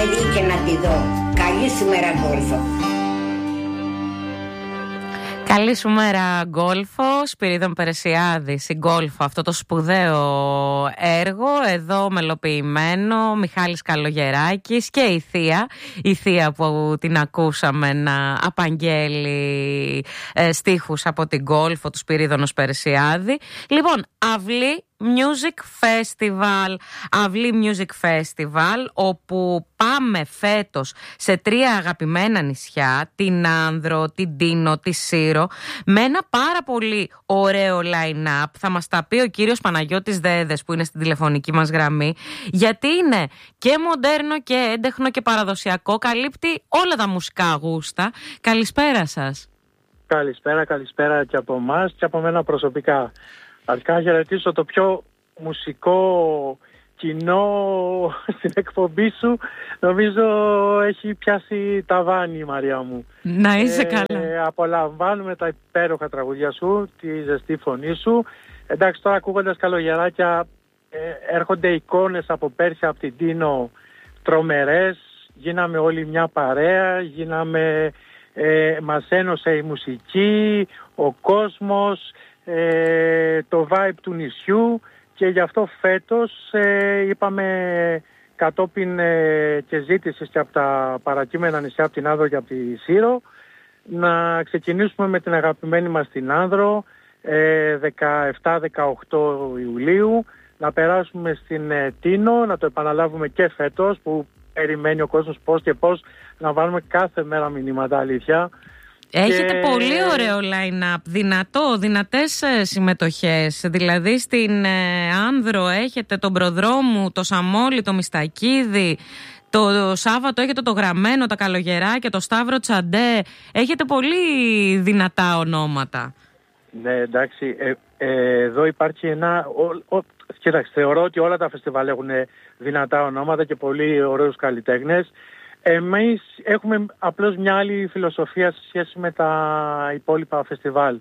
δει και να τη δω. Καλή σου μέρα, Γκόλφο. Καλή σου μέρα, Γκόλφο. Σπυρίδων Περεσιάδη, η Γκόλφο, αυτό το σπουδαίο έργο εδώ μελοποιημένο, Μιχάλης Καλογεράκης και η θεία που την ακούσαμε να απαγγέλει στίχους από την Γκόλφο του Σπυρίδωνος Περεσιάδη. Λοιπόν, Αυλή Music Festival, όπου πάμε φέτος σε 3 αγαπημένα νησιά, την Άνδρο, την Τίνο, τη Σύρο, με ένα πάρα πολύ ωραίο line-up. Θα μας τα πει ο κύριος Παναγιώτης Δέδες, που είναι στην τηλεφωνική μας γραμμή, γιατί είναι και μοντέρνο και έντεχνο και παραδοσιακό, καλύπτει όλα τα μουσικά γούστα. Καλησπέρα σας. Καλησπέρα και από εμάς και από μένα προσωπικά. Αρχικά χαιρετήσω το πιο μουσικό κοινό στην εκπομπή σου. Νομίζω έχει πιάσει ταβάνι, Μαρία μου. Να είσαι καλά. Απολαμβάνουμε τα υπέροχα τραγουδιά σου, τη ζεστή φωνή σου. Εντάξει, τώρα ακούγοντας Καλογεράκια έρχονται εικόνες από πέρσι από την Τίνο τρομερές. Γίναμε όλοι μια παρέα, μας ένωσε η μουσική, ο κόσμος, το vibe του νησιού, και γι' αυτό φέτος είπαμε κατόπιν και ζήτησης και από τα παρακείμενα νησιά, από την Άνδρο και από τη Σύρο, να ξεκινήσουμε με την αγαπημένη μας την Άνδρο 17-18 Ιουλίου, να περάσουμε στην Τίνο, να το επαναλάβουμε και φέτος, που περιμένει ο κόσμος πώς και πώς, να βάλουμε κάθε μέρα μηνύματα, αλήθεια. Έχετε πολύ ωραίο line-up, δυνατές συμμετοχές. Δηλαδή στην Άνδρο έχετε τον Προδρόμου, το Σαμόλη, το Μιστακίδη. Το Σάββατο έχετε το Γραμμένο, τα Καλογεράκια, το Σταύρο Τσαντέ. Έχετε πολύ δυνατά ονόματα. Ναι, εντάξει. Εδώ υπάρχει κοίταξε, θεωρώ ότι όλα τα φεστιβάλ έχουν δυνατά ονόματα και πολύ ωραίους καλλιτέχνες. Εμείς έχουμε απλώς μια άλλη φιλοσοφία σε σχέση με τα υπόλοιπα φεστιβάλ.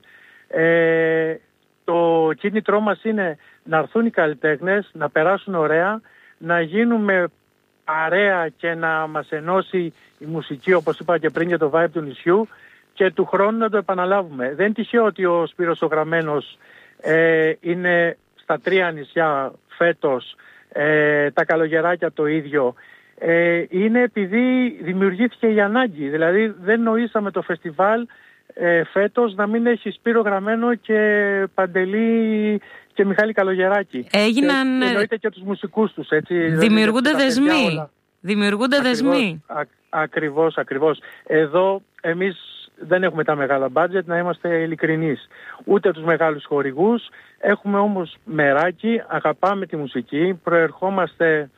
Το κίνητρό μας είναι να έρθουν οι καλλιτέχνες, να περάσουν ωραία, να γίνουμε παρέα και να μας ενώσει η μουσική, όπως είπα και πριν, για το vibe του νησιού, και του χρόνου να το επαναλάβουμε. Δεν είναι τυχαίο ότι ο Σπύρος ο Γραμμένος είναι στα 3 νησιά φέτος, τα Καλογεράκια το ίδιο. Είναι επειδή δημιουργήθηκε η ανάγκη. Δηλαδή δεν νοήσαμε το φεστιβάλ φέτος να μην έχει Σπύρο Γραμμένο και Παντελή και Μιχάλη Καλογεράκη. Εννοείται και τους μουσικούς τους, έτσι. Δημιουργούνται δεσμοί. Ακριβώς. Εδώ εμείς δεν έχουμε τα μεγάλα μπάτζετ, να είμαστε ειλικρινείς. Ούτε τους μεγάλους χορηγούς. Έχουμε όμως μεράκι, αγαπάμε τη μουσική, προερχόμαστε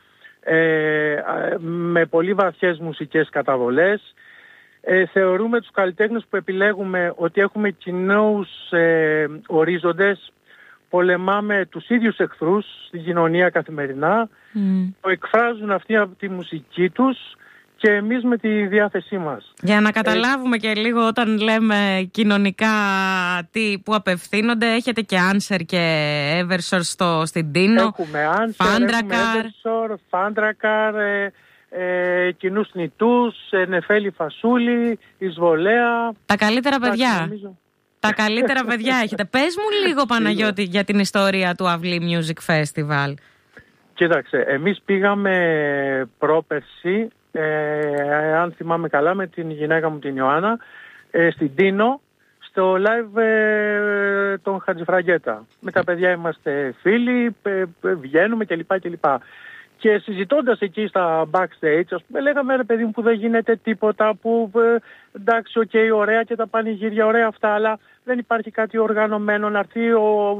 με πολύ βαθιές μουσικές καταβολές. Θεωρούμε τους καλλιτέχνες που επιλέγουμε ότι έχουμε κοινούς ορίζοντες. Πολεμάμε τους ίδιους εχθρούς στην κοινωνία καθημερινά. Το εκφράζουν αυτοί από τη μουσική τους και εμείς με τη διάθεσή μας. Για να καταλάβουμε και λίγο, όταν λέμε κοινωνικά που απευθύνονται, έχετε και Άνσερ και Eversor στην Τίνο. Έχουμε Άνσερ, Eversor, Φάντρακαρ, κοινούς νητούς, Νεφέλη Φασούλη, Εισβολέα. Τα καλύτερα παιδιά. Τα καλύτερα παιδιά έχετε. Πες μου λίγο, Παναγιώτη, για την ιστορία του Αυλή Music Festival. Κοίταξε, εμείς πήγαμε πρόπερση, αν θυμάμαι καλά, με την γυναίκα μου την Ιωάννα, στην Τίνο, στο live των Χατζηφραγκέτα. Με τα παιδιά είμαστε φίλοι, βγαίνουμε κλπ. Και συζητώντας εκεί στα backstage, ας πούμε, λέγαμε, ρε παιδί μου, που δεν γίνεται τίποτα, που εντάξει, ωραία και τα πανηγύρια, ωραία αυτά, αλλά δεν υπάρχει κάτι οργανωμένο, να έρθει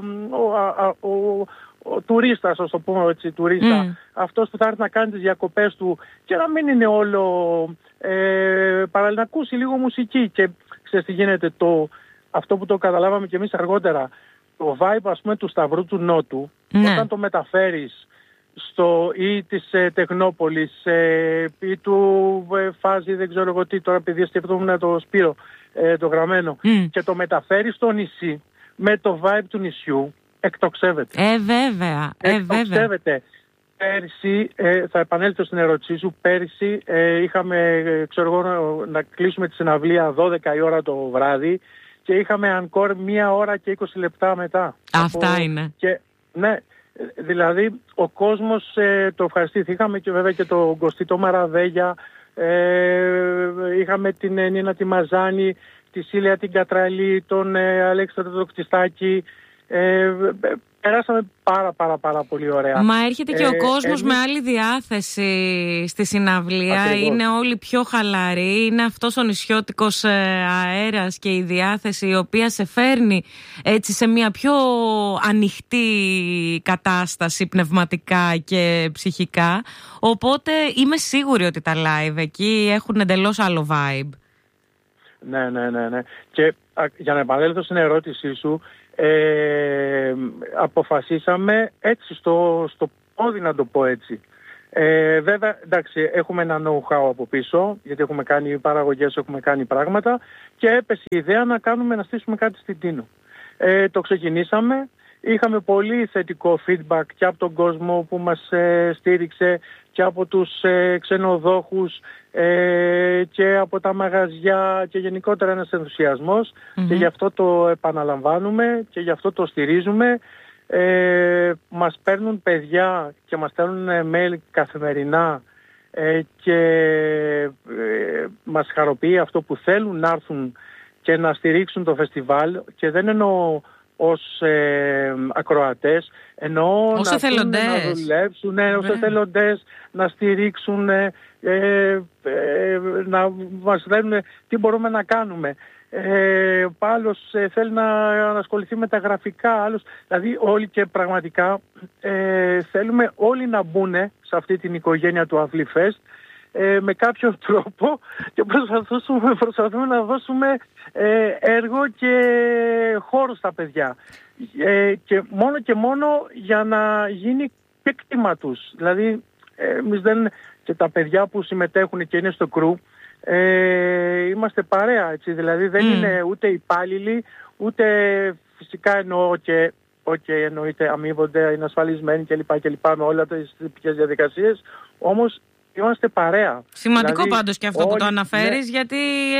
ο τουρίστας, ας το πούμε έτσι, αυτός που θα έρθει να κάνει τις διακοπές του και να μην είναι όλο παράλληλα, να ακούσει λίγο μουσική. Και ξέρεις τι γίνεται, αυτό που το καταλάβαμε και εμείς αργότερα, το vibe, ας πούμε, του Σταυρού του Νότου, όταν το μεταφέρεις ή της Τεχνόπολης ή του Φάζη, δεν ξέρω εγώ τι, τώρα επειδή σκεφτόμουν το Σπύρο το Γραμμένο, και το μεταφέρει στο νησί με το vibe του νησιού, εκτοξεύεται. Βέβαια. Εκτοξεύεται. Πέρσι, θα επανέλθω στην ερώτησή σου, πέρσι είχαμε, να κλείσουμε τη συναυλία 12 η ώρα το βράδυ και είχαμε ανκόρ 1 ώρα και 20 λεπτά μετά. Αυτά είναι. Και, ναι, δηλαδή ο κόσμος το ευχαριστήθη. Είχαμε και βέβαια και τον Κωστή το Μαραβέγια, είχαμε την Νίνα τη Μαζάνη, τη Σίλια την Κατραλή, τον Αλέξανδρο το Κτιστάκη. Περάσαμε πάρα πολύ ωραία. Μα έρχεται και ο κόσμος με άλλη διάθεση στη συναυλία. Ακριβώς. Είναι όλοι πιο χαλαροί. Είναι αυτός ο νησιώτικος αέρας και η διάθεση η οποία σε φέρνει έτσι σε μια πιο ανοιχτή κατάσταση πνευματικά και ψυχικά. Οπότε είμαι σίγουρη ότι τα live εκεί έχουν εντελώς άλλο vibe. Ναι. Και για να επανέλθω στην ερώτησή σου, αποφασίσαμε έτσι στο πόδι, να το πω έτσι. Βέβαια, εντάξει, έχουμε ένα know-how από πίσω, γιατί έχουμε κάνει παραγωγές, έχουμε κάνει πράγματα και έπεσε η ιδέα να στήσουμε κάτι στην Τίνο. Το ξεκινήσαμε, είχαμε πολύ θετικό feedback και από τον κόσμο που μας στήριξε και από τους ξενοδόχους και από τα μαγαζιά και γενικότερα ένας ενθουσιασμός και γι' αυτό το επαναλαμβάνουμε και γι' αυτό το στηρίζουμε. Μας παίρνουν παιδιά και μας στέλνουν mail καθημερινά και μας χαροποιεί αυτό που θέλουν να έρθουν και να στηρίξουν το φεστιβάλ, και δεν εννοώ ως ακροατές, εννοώ ως να δουλέψουν, ως εθελοντές, να στηρίξουν, να μας λένε τι μπορούμε να κάνουμε. Άλλος θέλει να ασχοληθεί με τα γραφικά, άλλος, δηλαδή όλοι, και πραγματικά θέλουμε όλοι να μπουν σε αυτή την οικογένεια του Αυλή Fest με κάποιο τρόπο και προσπαθούμε να δώσουμε έργο και χώρο στα παιδιά και μόνο για να γίνει και κτήμα τους. Δηλαδή εμείς και τα παιδιά που συμμετέχουν και είναι στο κρου, είμαστε παρέα, έτσι, δηλαδή δεν είναι ούτε υπάλληλοι, ούτε φυσικά εννοώ και εννοείται αμείβονται, είναι ασφαλισμένοι κλπ. Με όλα τις τυπικές διαδικασίες, όμως είμαστε παρέα. Σημαντικό δηλαδή, πάντως και αυτό που το αναφέρεις, γιατί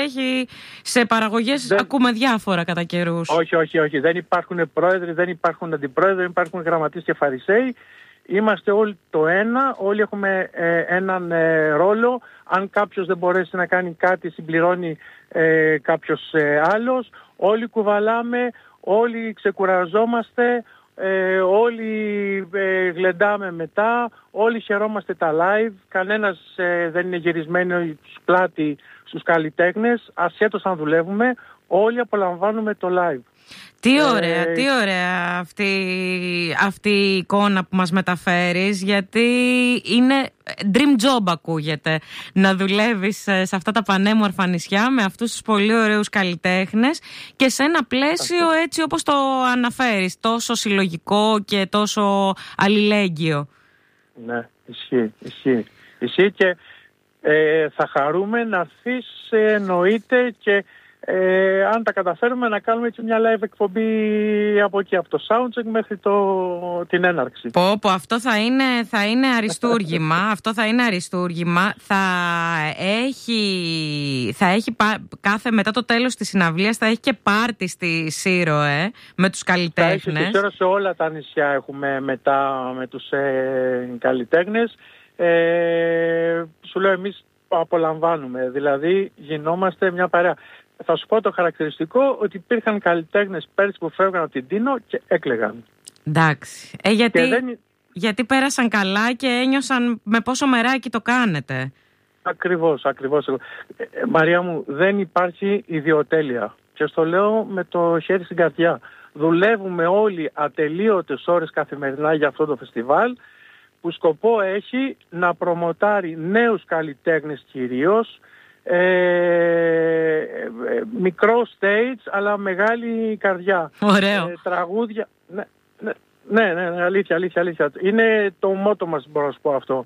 σε παραγωγές ακούμε διάφορα κατά καιρούς. Όχι. Δεν υπάρχουν πρόεδροι, δεν υπάρχουν αντιπρόεδροι, δεν υπάρχουν γραμματείς και φαρισαίοι. Είμαστε όλοι το ένα, όλοι έχουμε έναν ρόλο. Αν κάποιος δεν μπορέσει να κάνει κάτι, συμπληρώνει κάποιος άλλος. Όλοι κουβαλάμε, όλοι ξεκουραζόμαστε, όλοι γλεντάμε μετά, όλοι χαιρόμαστε τα live. Κανένας δεν είναι γυρισμένο πλάτη στους καλλιτέχνες, ασχέτως αν δουλεύουμε, όλοι απολαμβάνουμε το live. Τι ωραία αυτή η εικόνα που μας μεταφέρεις, γιατί είναι dream job ακούγεται να δουλεύεις σε αυτά τα πανέμορφα νησιά με αυτούς τους πολύ ωραίους καλλιτέχνες και σε ένα πλαίσιο έτσι όπως το αναφέρεις, τόσο συλλογικό και τόσο αλληλέγγυο. Ναι, ισχύει και θα χαρούμε να έρθεις, εννοείται, και αν τα καταφέρουμε να κάνουμε έτσι μια live εκπομπή από εκεί, από το soundcheck μέχρι την έναρξη. Αυτό θα είναι αριστούργημα. Αυτό θα είναι αριστούργημα. Θα έχει κάθε, μετά το τέλος της συναυλίας, θα έχει και πάρτι στη Σύρο με τους καλλιτέχνες. Θα έχει σε όλα τα νησιά έχουμε μετά με τους καλλιτέχνες. Σου λέω, εμείς απολαμβάνουμε, δηλαδή γινόμαστε μια παρέα. Θα σου πω το χαρακτηριστικό, ότι υπήρχαν καλλιτέχνες πέρσι που φεύγαν από την Τίνο και έκλαιγαν. Εντάξει. Γιατί πέρασαν καλά και ένιωσαν με πόσο μεράκι το κάνετε. Ακριβώς. Μαρία μου, δεν υπάρχει ιδιοτέλεια. Και στο λέω με το χέρι στην καρδιά. Δουλεύουμε όλοι ατελείωτες ώρες καθημερινά για αυτό το φεστιβάλ, που σκοπό έχει να προμοτάρει νέους καλλιτέχνες κυρίως, μικρό stage αλλά μεγάλη καρδιά. Ωραίο. Τραγούδια. Ναι, αλήθεια. Είναι το μότο μας, μπορώ να σου πω αυτό.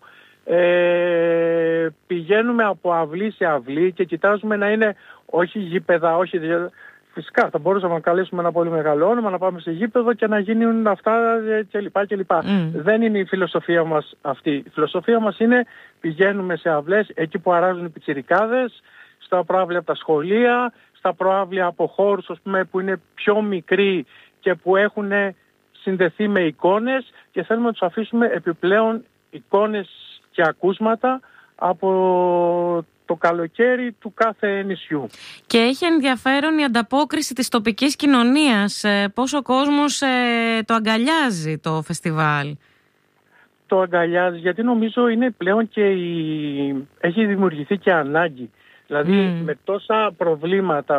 Πηγαίνουμε από αυλή σε αυλή και κοιτάζουμε να είναι όχι γήπεδα, όχι. Φυσικά θα μπορούσαμε να καλέσουμε ένα πολύ μεγάλο όνομα, να πάμε σε γήπεδο και να γίνουν αυτά κλπ. Δεν είναι η φιλοσοφία μας αυτή. Η φιλοσοφία μας είναι πηγαίνουμε σε αυλές εκεί που αράζουν οι πιτσιρικάδες, στα προάβλια από τα σχολεία, στα προάβλια από χώρους που είναι πιο μικροί και που έχουν συνδεθεί με εικόνες και θέλουμε να τους αφήσουμε επιπλέον εικόνες και ακούσματα από το καλοκαίρι του κάθε νησιού. Και έχει ενδιαφέρον η ανταπόκριση της τοπικής κοινωνίας. Πόσο κόσμος το αγκαλιάζει το φεστιβάλ? Το αγκαλιάζει γιατί νομίζω είναι πλέον και έχει δημιουργηθεί και ανάγκη. Δηλαδή με τόσα προβλήματα,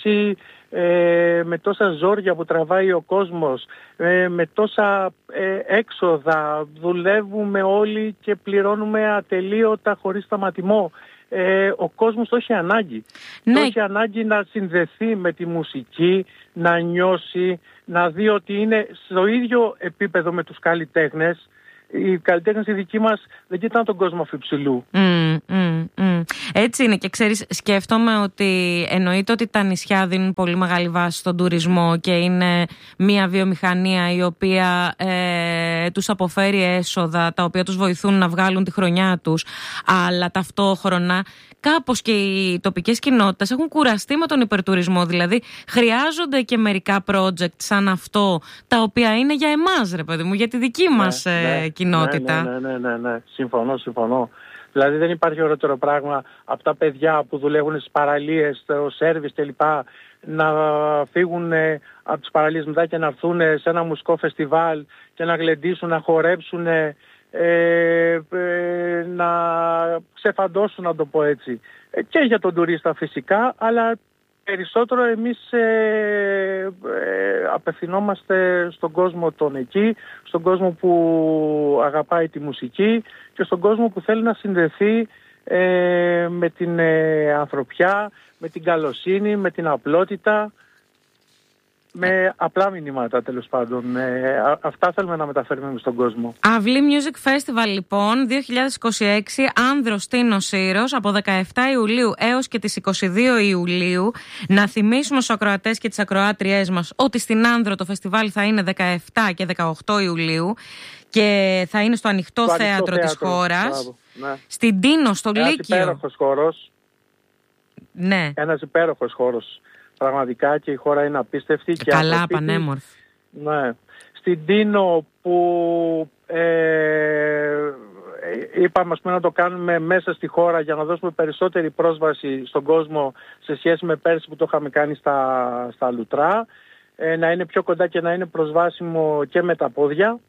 με τόσα ζόρια που τραβάει ο κόσμος, με τόσα έξοδα, δουλεύουμε όλοι και πληρώνουμε ατελείωτα χωρίς σταματημό. Ο κόσμος το έχει ανάγκη. Ναι. Το έχει ανάγκη να συνδεθεί με τη μουσική, να νιώσει, να δει ότι είναι στο ίδιο επίπεδο με τους καλλιτέχνες. Οι καλλιτέχνες οι δικοί μας δεν κοιτάνε τον κόσμο αφιψηλού. Έτσι είναι και ξέρεις, σκέφτομαι ότι εννοείται ότι τα νησιά δίνουν πολύ μεγάλη βάση στον τουρισμό και είναι μια βιομηχανία η οποία τους αποφέρει έσοδα τα οποία τους βοηθούν να βγάλουν τη χρονιά τους, αλλά ταυτόχρονα κάπως και οι τοπικές κοινότητες έχουν κουραστεί με τον υπερτουρισμό. Δηλαδή χρειάζονται και μερικά project σαν αυτό, τα οποία είναι για εμάς, ρε παιδί μου, για τη δική μας κοινότητα. Ναι. Συμφωνώ. Δηλαδή δεν υπάρχει ωραιότερο πράγμα από τα παιδιά που δουλεύουν στις παραλίες, στο σέρβις κλπ. Να φύγουν από τις παραλίες μετά και να έρθουν σε ένα μουσικό φεστιβάλ και να γλεντήσουν, να χορέψουν, να ξεφαντώσουν, να το πω έτσι. Και για τον τουρίστα φυσικά, αλλά περισσότερο εμείς απευθυνόμαστε στον κόσμο τον εκεί, στον κόσμο που αγαπάει τη μουσική και στον κόσμο που θέλει να συνδεθεί με την ανθρωπιά, με την καλοσύνη, με την απλότητα, με απλά μηνύματα τέλος πάντων. Αυτά θέλουμε να μεταφέρουμε στον κόσμο. Αυλή Music Festival λοιπόν 2026, Άνδρος Τίνος Σύρος, από 17 Ιουλίου έως και τις 22 Ιουλίου. Να θυμίσουμε στους ακροατές και τις ακροάτριές μας ότι στην Άνδρο το φεστιβάλ θα είναι 17 και 18 Ιουλίου και θα είναι στο ανοιχτό θέατρο της χώρας. Ναι. Στην Τίνο, στο Λύκειο. Ένας υπέροχος χώρος. Ναι. Ένας υπέροχος χώρος. Πραγματικά και η χώρα είναι απίστευτη. Καλά, πανέμορφη. Ναι. Στην Τίνο που είπαμε να το κάνουμε μέσα στη χώρα για να δώσουμε περισσότερη πρόσβαση στον κόσμο σε σχέση με πέρσι που το είχαμε κάνει στα Λουτρά, να είναι πιο κοντά και να είναι προσβάσιμο και με τα πόδια.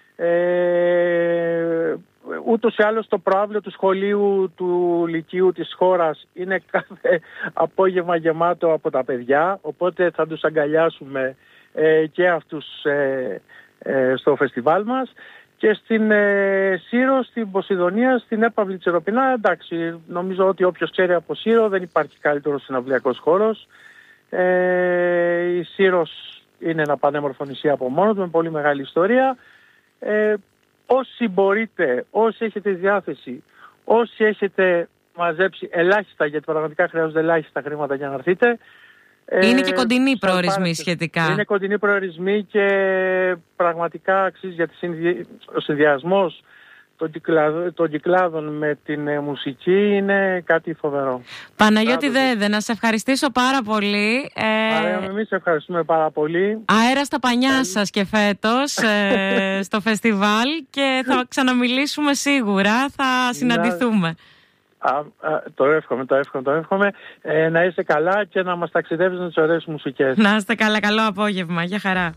Ούτως ή άλλως το προαύλιο του σχολείου του Λυκείου της χώρας είναι κάθε απόγευμα γεμάτο από τα παιδιά, οπότε θα τους αγκαλιάσουμε και αυτούς στο φεστιβάλ μας. Και στην Σύρο, στην Ποσειδονία, στην έπαυλη Τσεροπινά, εντάξει, νομίζω ότι όποιος ξέρει από Σύρο δεν υπάρχει καλύτερος συναυλιακός χώρος. Η Σύρος είναι ένα πανέμορφο νησί από μόνο του, με πολύ μεγάλη ιστορία. Όσοι μπορείτε, όσοι έχετε διάθεση, όσοι έχετε μαζέψει ελάχιστα, γιατί πραγματικά χρειάζονται ελάχιστα χρήματα για να έρθετε. Είναι και κοντινοί προορισμοί σχετικά. Είναι κοντινοί προορισμοί και πραγματικά αξίζει, γιατί ο συνδυασμός των κυκλάδων με την μουσική είναι κάτι φοβερό. Παναγιώτη Δέδε, να σε ευχαριστήσω πάρα πολύ. Εμείς ευχαριστούμε πάρα πολύ. Αέρα στα πανιά σας και φέτος στο φεστιβάλ και θα ξαναμιλήσουμε σίγουρα, θα συναντηθούμε. Το εύχομαι. Να είστε καλά και να μας ταξιδεύεις με τις ωραίες μουσικές. Να είστε καλά, καλό απόγευμα. Γεια χαρά.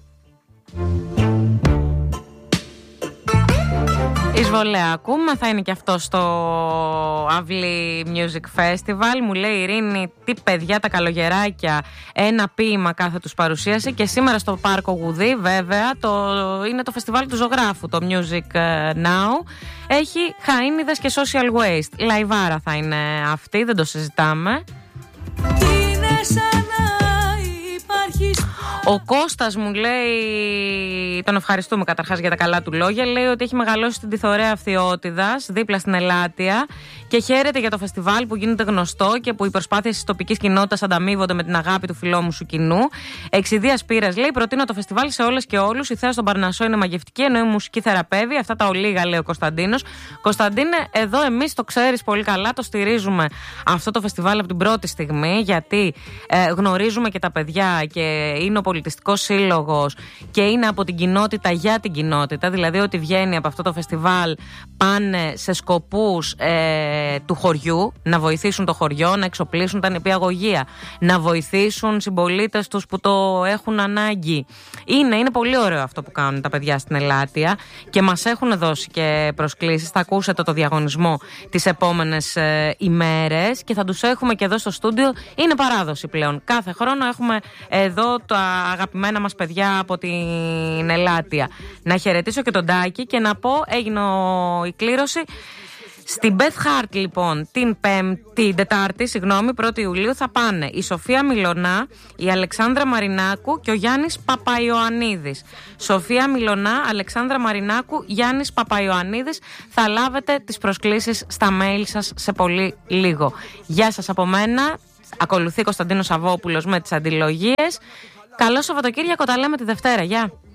Εισβολέα ακούμε, θα είναι και αυτό στο Αυλή Music Festival. Μου λέει η Ειρήνη, τι παιδιά τα καλογεράκια, ένα ποίημα κάθε τους παρουσίασε. Και σήμερα στο Πάρκο Γουδί βέβαια είναι το φεστιβάλ του ζωγράφου, το Music Now. Έχει χαΐνιδες και social waste. Λαϊβάρα θα είναι αυτή, δεν το συζητάμε. Ο Κώστας μου λέει, τον ευχαριστούμε καταρχάς για τα καλά του λόγια, λέει ότι έχει μεγαλώσει στην Τιθωρέα Αυθιώτιδας, δίπλα στην Ελάτια, και χαίρεται για το φεστιβάλ που γίνεται γνωστό και που οι προσπάθειες της τοπικής κοινότητας ανταμείβονται με την αγάπη του φιλόμουσου κοινού. Εξιδίας πείρας, λέει, προτείνω το φεστιβάλ σε όλες και όλους. Η θέα στον Παρνασσό είναι μαγευτική, ενώ η μουσική θεραπεύει. Αυτά τα ολίγα, λέει ο Κωνσταντίνος. Κωνσταντίνε, εδώ εμείς το ξέρεις πολύ καλά, το στηρίζουμε αυτό το φεστιβάλ από την πρώτη στιγμή, γιατί γνωρίζουμε και τα παιδιά και είναι ο πολιτιστικός σύλλογος και είναι από την κοινότητα για την κοινότητα. Δηλαδή, ότι βγαίνει από αυτό το φεστιβάλ πάνε σε σκοπούς του χωριού, να βοηθήσουν το χωριό, να εξοπλίσουν τα νηπιαγωγεία, να βοηθήσουν συμπολίτες τους που το έχουν ανάγκη. Είναι πολύ ωραίο αυτό που κάνουν τα παιδιά στην Ελάτια και μας έχουν δώσει και προσκλήσεις. Θα ακούσετε το διαγωνισμό τις επόμενες ημέρες και θα τους έχουμε και εδώ στο στούντιο. Είναι παράδοση πλέον. Κάθε χρόνο έχουμε εδώ τα αγαπημένα μας παιδιά από την Ελάτια. Να χαιρετήσω και τον Τάκη και να πω, έγινε η κλήρωση. Στην Beth Hart, λοιπόν, την Τετάρτη, 1η Ιουλίου, θα πάνε η Σοφία Μιλωνά, η Αλεξάνδρα Μαρινάκου και ο Γιάννης Παπαϊωαννίδης. Σοφία Μιλωνά, Αλεξάνδρα Μαρινάκου, Γιάννης Παπαϊωαννίδης. Θα λάβετε τις προσκλήσεις στα mail σας σε πολύ λίγο. Γεια σας από μένα. Ακολουθεί Κωνσταντίνος Σαββόπουλος με τις αντιλογίες. Καλό Σαββατοκύριακο, τα λέμε τη Δευτέρα. Γεια.